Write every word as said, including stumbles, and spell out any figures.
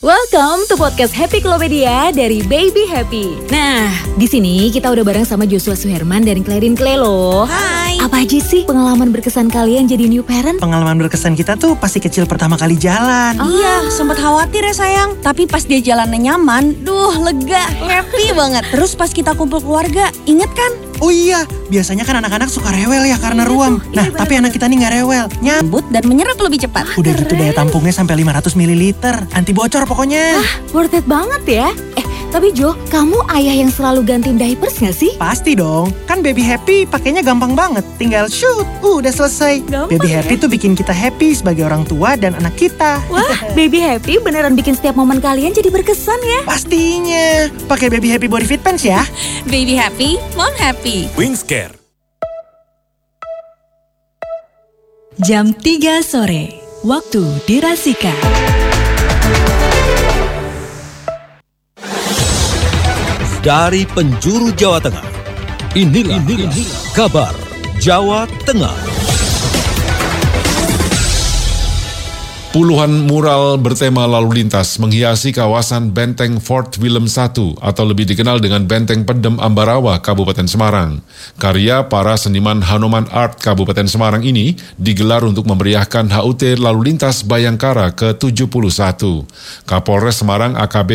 Welcome to podcast Happy Klopedia dari Baby Happy. Nah, di sini kita udah bareng sama Joshua Suherman dan Clarin Clay loh. Hai. Apa aja sih pengalaman berkesan kalian jadi new parent? Pengalaman berkesan kita tuh pasti kecil pertama kali jalan. Oh. Iya, sempat khawatir ya sayang. Tapi pas dia jalannya nyaman, duh lega, happy banget. Terus pas kita kumpul keluarga, inget kan? Oh iya, biasanya kan anak-anak suka rewel ya karena Iya ruam. tuh, iya Nah, bener tapi anak kita nih nggak rewel. Nyam. Lembut dan menyerap lebih cepat. Udah gitu daya tampungnya sampai lima ratus mililiter. Anti bocor pokoknya. Worth it banget ya. Eh, tapi Jo, kamu ayah yang selalu gantiin diapers gak sih? Pasti dong. Kan Baby Happy pakainya gampang banget. Tinggal shoot, uh, udah selesai. Gampang Baby ya? Happy tuh bikin kita happy sebagai orang tua dan anak kita. Wah, Baby Happy beneran bikin setiap momen kalian jadi berkesan ya. Pastinya. Pakai Baby Happy Body Fit Pants ya. Baby happy, mom happy. Wingscare. Jam tiga sore, waktu dirasika. Dari penjuru Jawa Tengah, inilah, inilah kabar Jawa Tengah. Puluhan mural bertema lalu lintas menghiasi kawasan Benteng Fort Willem satu atau lebih dikenal dengan Benteng Pedem Ambarawa, Kabupaten Semarang. Karya para seniman Hanoman Art Kabupaten Semarang ini digelar untuk memeriahkan H U T lalu lintas Bayangkara ke tujuh puluh satu. Kapolres Semarang A K B